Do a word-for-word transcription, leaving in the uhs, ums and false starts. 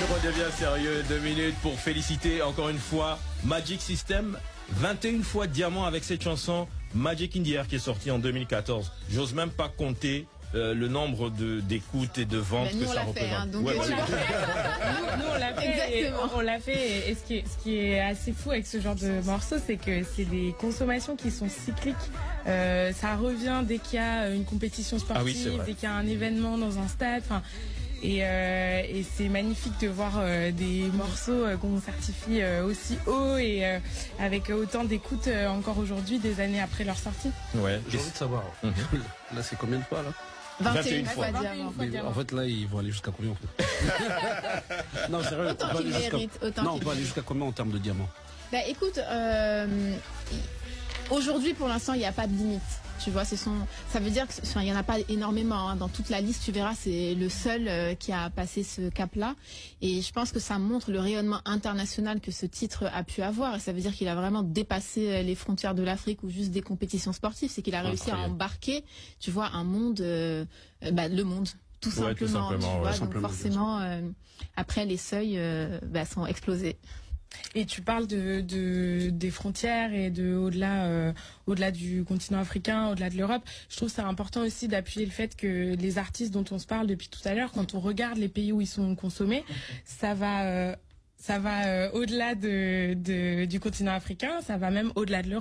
je redeviens sérieux. Deux minutes pour féliciter encore une fois Magic System. vingt et une fois diamant avec cette chanson Magic in the Air qui est sortie en deux mille quatorze. J'ose même pas compter euh, le nombre de d'écoutes et de ventes ben, que ça représente. Fait, hein, donc ouais, nous, ouais, on l'a fait. nous, nous, on l'a fait. Et on, on l'a fait. Et ce qui, est, ce qui est assez fou avec ce genre de morceaux, c'est que c'est des consommations qui sont cycliques. Euh, ça revient dès qu'il y a une compétition sportive, ah oui, dès qu'il y a un événement dans un stade. Enfin. Et, euh, et c'est magnifique de voir euh, des morceaux euh, qu'on certifie euh, aussi haut et euh, avec autant d'écoute euh, encore aujourd'hui, des années après leur sortie. Ouais. J'ai envie de savoir. Mm-hmm. Là, c'est combien de fois là? vingt et une fois diamant. Mais en fait, là, ils vont aller jusqu'à combien en fait? Non, sérieux. Autant on peut qu'il mérite. Autant non, on peut aller jusqu'à combien en termes de diamants? Bah écoute, euh, aujourd'hui pour l'instant, il n'y a pas de limite. Tu vois, ce sont, ça veut dire que, enfin, il y en a pas énormément hein. Dans toute la liste. Tu verras, c'est le seul euh, qui a passé ce cap-là. Et je pense que ça montre le rayonnement international que ce titre a pu avoir. Et ça veut dire qu'il a vraiment dépassé les frontières de l'Afrique ou juste des compétitions sportives. C'est qu'il a réussi Incroyable. à embarquer, tu vois, un monde, euh, bah, le monde. Tout simplement, ouais, tout simplement, tu ouais, vois, simplement, donc forcément, euh, après les seuils euh, bah, sont explosés. Et tu parles de, de des frontières et de au-delà euh, au-delà du continent africain, au-delà de l'Europe. Je trouve ça important aussi d'appuyer le fait que les artistes dont on se parle depuis tout à l'heure, quand on regarde les pays où ils sont consommés, ça va euh, ça va euh, au-delà de, de du continent africain, ça va même au-delà de l'Europe.